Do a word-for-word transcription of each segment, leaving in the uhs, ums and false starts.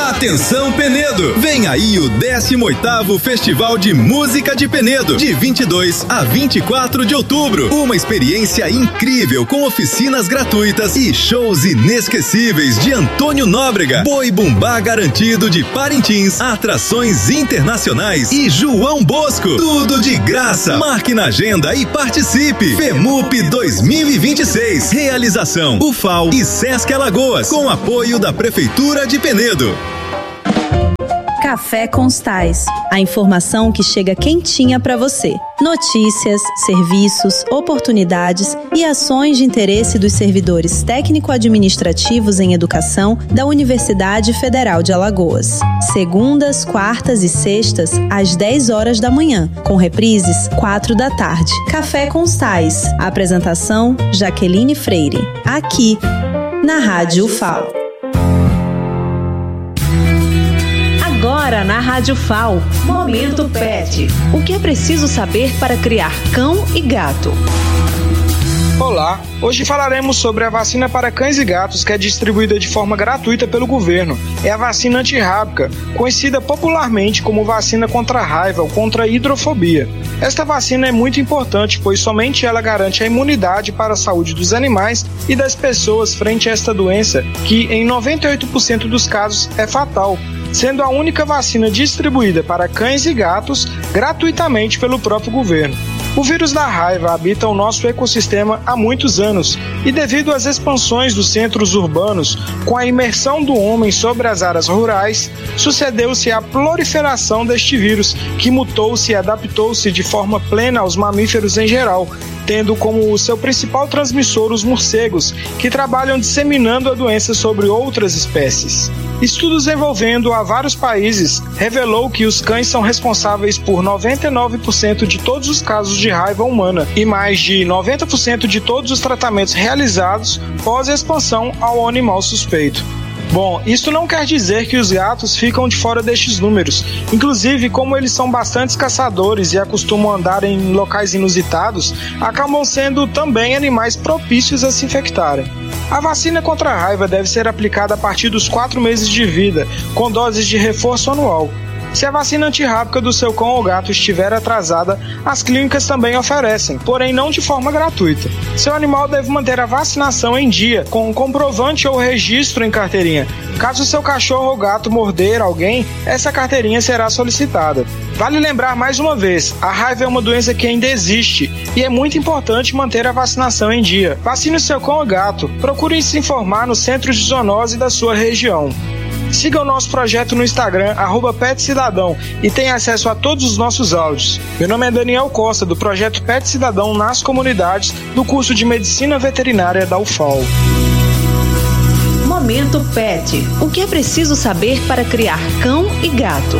Atenção Penedo, vem aí o décimo oitavo Festival de Música de Penedo, de vinte e dois a vinte e quatro de outubro. Uma experiência incrível com oficinas gratuitas e shows inesquecíveis de Antônio Nóbrega, Boi Bumbá Garantido de Parintins, atrações internacionais e João Bosco. Tudo de graça. Marque na agenda e participe. FEMUP dois mil e vinte e seis. Realização U F A O e Sesc Alagoas, com apoio da Prefeitura de Penedo. Café Constais, a informação que chega quentinha para você. Notícias, serviços, oportunidades e ações de interesse dos servidores técnico-administrativos em educação da Universidade Federal de Alagoas. Segundas, quartas e sextas, às dez horas da manhã, com reprises, quatro da tarde. Café Constais. Apresentação, Jaqueline Freire. Aqui, na Rádio U F A O. Agora na Rádio F A O, Momento Pet. O que é preciso saber para criar cão e gato? Olá, hoje falaremos sobre a vacina para cães e gatos que é distribuída de forma gratuita pelo governo. É a vacina antirrábica, conhecida popularmente como vacina contra a raiva ou contra a hidrofobia. Esta vacina é muito importante, pois somente ela garante a imunidade para a saúde dos animais e das pessoas frente a esta doença, que em noventa e oito por cento dos casos é fatal, sendo a única vacina distribuída para cães e gatos gratuitamente pelo próprio governo. O vírus da raiva habita o nosso ecossistema há muitos anos e, devido às expansões dos centros urbanos, com a imersão do homem sobre as áreas rurais, sucedeu-se a proliferação deste vírus, que mutou-se e adaptou-se de forma plena aos mamíferos em geral, tendo como seu principal transmissor os morcegos, que trabalham disseminando a doença sobre outras espécies. Estudos envolvendo a vários países revelou que os cães são responsáveis por noventa e nove por cento de todos os casos de raiva humana e mais de noventa por cento de todos os tratamentos realizados pós-expansão ao animal suspeito. Bom, isso não quer dizer que os gatos ficam de fora destes números. Inclusive, como eles são bastantes caçadores e acostumam andar em locais inusitados, acabam sendo também animais propícios a se infectarem. A vacina contra a raiva deve ser aplicada a partir dos quatro meses de vida, com doses de reforço anual. Se a vacina antirrábica do seu cão ou gato estiver atrasada, as clínicas também oferecem, porém não de forma gratuita. Seu animal deve manter a vacinação em dia, com um comprovante ou registro em carteirinha. Caso seu cachorro ou gato morder alguém, essa carteirinha será solicitada. Vale lembrar mais uma vez, a raiva é uma doença que ainda existe e é muito importante manter a vacinação em dia. Vacine o seu cão ou gato. Procure se informar nos centros de zoonose da sua região. Siga o nosso projeto no Instagram, arroba Pet Cidadão, e tenha acesso a todos os nossos áudios. Meu nome é Daniel Costa, do projeto Pet Cidadão nas comunidades, do curso de Medicina Veterinária da U F A O. Momento Pet. O que é preciso saber para criar cão e gato?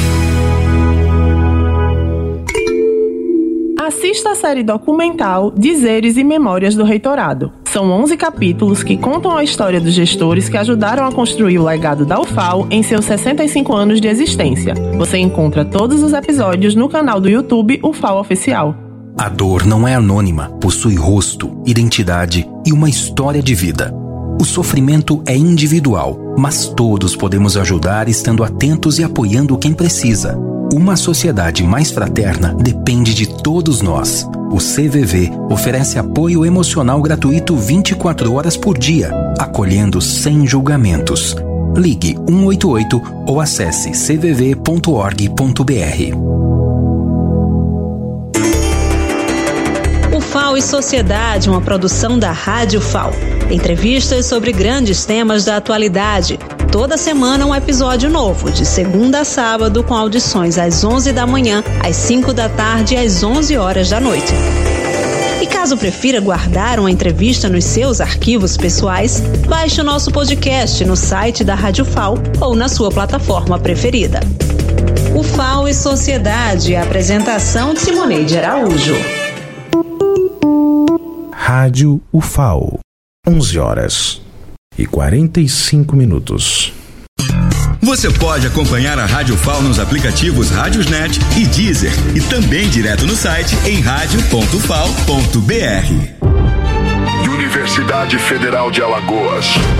Assista a série documental Dizeres e Memórias do Reitorado. São onze capítulos que contam a história dos gestores que ajudaram a construir o legado da U F A O em seus sessenta e cinco anos de existência. Você encontra todos os episódios no canal do YouTube U F A O Oficial. A dor não é anônima, possui rosto, identidade e uma história de vida. O sofrimento é individual, mas todos podemos ajudar estando atentos e apoiando quem precisa. Uma sociedade mais fraterna depende de todos nós. O C V V oferece apoio emocional gratuito vinte e quatro horas por dia, acolhendo sem julgamentos. Ligue um oito oito ou acesse c v v ponto org ponto b r. U F A O e Sociedade, uma produção da Rádio U F A O. Entrevistas sobre grandes temas da atualidade. Toda semana um episódio novo, de segunda a sábado, com audições às onze da manhã, às cinco da tarde e às onze horas da noite. E caso prefira guardar uma entrevista nos seus arquivos pessoais, baixe o nosso podcast no site da Rádio U F A O ou na sua plataforma preferida. U F A O e Sociedade, a apresentação de Simoneide Araújo. Rádio U F A O, onze horas e quarenta e cinco minutos. Você pode acompanhar a Rádio U F A O nos aplicativos Rádiosnet e Deezer e também direto no site em rádio ponto u f a o ponto b r. Universidade Federal de Alagoas.